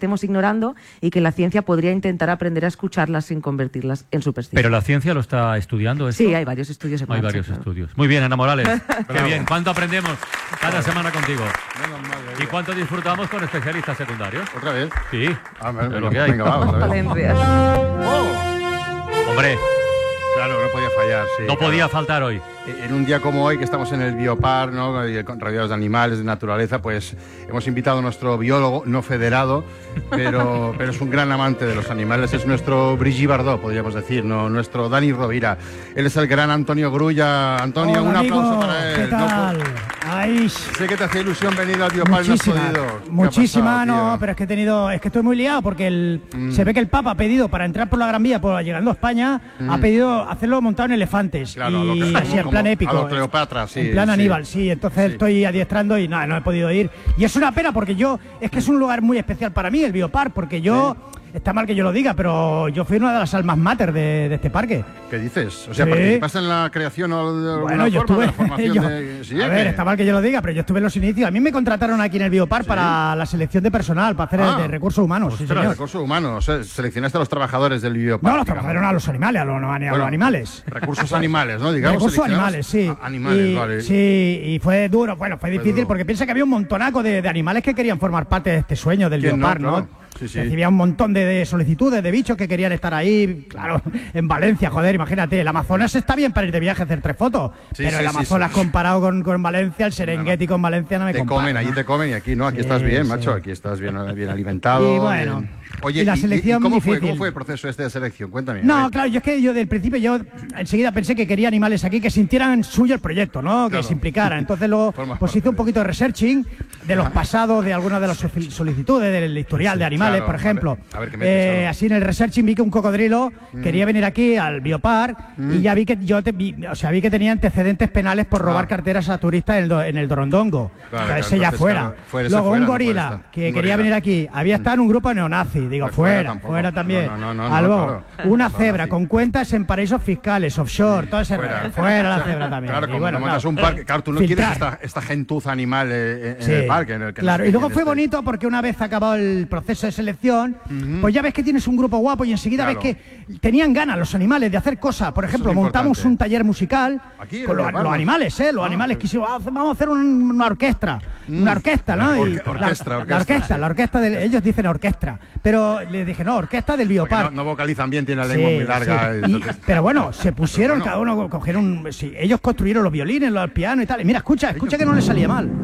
estemos ignorando y que la ciencia podría intentar aprender a escucharlas sin convertirlas en superstición. ¿Pero la ciencia lo está estudiando esto? Sí, hay varios estudios en marcha, Hay varios claro. estudios. Muy bien, Ana Morales. Qué bien. ¿Cuánto aprendemos cada semana contigo? ¿Y cuánto disfrutamos con especialistas secundarios? ¿Otra vez? Sí, venga, es lo que hay. venga, va, otra vez. Valencias. Hombre, Claro, no podía fallar, sí. no podía faltar hoy. En un día como hoy, que estamos en el Biopar, ¿no? Rodeados de animales, de naturaleza, pues hemos invitado a nuestro biólogo, no federado, pero es un gran amante de los animales. Es nuestro Brigitte Bardot, podríamos decir, ¿no? Nuestro Dani Rovira. Él es el gran Antonio Grulla. Antonio, Hola, un aplauso amigo. para él. ¿Qué tal? Ay, Sé que te hacía ilusión venir al Biopar y no has podido. ¿Qué ha muchísima, pasado, no, tío? pero es que estoy muy liado porque se ve que el Papa ha pedido para entrar por la Gran Vía, llegando a España, ha pedido hacerlo montado en elefantes. Claro, y así, en plan épico. A lo Cleopatra, sí. En plan sí. Aníbal, sí. Entonces estoy adiestrando y nada, no he podido ir. Y es una pena porque es que es un lugar muy especial para mí, el Biopar, porque yo... Sí. Está mal que yo lo diga, pero yo fui una de las almas mater de este parque. ¿Qué dices? O sea, Sí. ¿participaste en la creación o de alguna Bueno, yo forma de estuve... la formación yo- de... ¿Sí? a ver, está mal que yo lo diga, pero yo estuve en los inicios. A mí me contrataron aquí en el Biopar para la selección de personal, para hacer de recursos humanos. Sí, Ostras, señor. recursos humanos. O sea, seleccionaste a los trabajadores del Biopar. No, los trabajaron a los animales, a los animales. Recursos animales, ¿no? Digamos, Recursos seleccionabas animales, sí. Animales, vale. Sí, y fue duro, bueno, fue difícil duro. porque piensa que había un montonaco de animales que querían formar parte de este sueño del ¿Quién no? Biopar, ¿no? Claro. Sí, sí. Recibía un montón de solicitudes de bichos que querían estar ahí, claro, en Valencia, joder, imagínate, el Amazonas está bien para ir de viaje a hacer 3 fotos, Sí, pero sí, el sí, Amazonas sí. comparado con Valencia, el Serengeti con Valencia no me Te compara, comen, ¿no? allí te comen y aquí no, aquí Sí, estás bien, sí. macho, aquí estás bien alimentado. Y bueno, bien. Oye, y la selección ¿cómo difícil. fue el proceso este de selección? Cuéntame. a No, ver. claro, es que yo del principio enseguida pensé que quería animales aquí que sintieran suyo el proyecto, ¿no? Claro. Que se implicaran. Entonces luego Formas pues parte hice un de- poquito de researching de los pasados de algunas de las solicitudes del historial de animales, claro. por ejemplo. A ver qué metes ahora. Así en el researching vi que un cocodrilo quería venir aquí al Biopar y ya vi que vi que tenía antecedentes penales por robar carteras a turistas en el Dorondongo. Claro, O sea, claro, ese ya entonces, fuera. claro, fuera, ese Luego fuera, un no puede gorila estar. que Un quería gorila. venir aquí. Había estado en un grupo neonazi. Digo, Pues fuera fuera, tampoco. fuera también. No, Algo, claro. una No, cebra sí. con cuentas en paraísos fiscales, offshore, todo ese Fuera. rollo. Fuera la cebra también. Claro, Y como bueno, no montas un parque, claro, tú no filtrar. quieres esta gentuza animal en Sí, el parque. En el que claro, nos- y luego en fue este- bonito porque una vez acabado el proceso de selección, pues ya ves que tienes un grupo guapo y enseguida Claro. ves que tenían ganas los animales de hacer cosas. Por ejemplo, es lo montamos importante. un taller musical Aquí, en con el los Biopar, animales, los animales quisimos, vamos a hacer una orquesta, una orquesta, ¿no? Y la orquesta ellos dicen orquesta, pero les dije, no, orquesta del Porque Biopar. no vocalizan bien, tienen la lengua muy larga. sí. entonces- Pero bueno, se pusieron, Bueno. cada uno cogieron, sí, ellos construyeron los violines, los pianos y tal. Y mira, escucha que no les salía mal.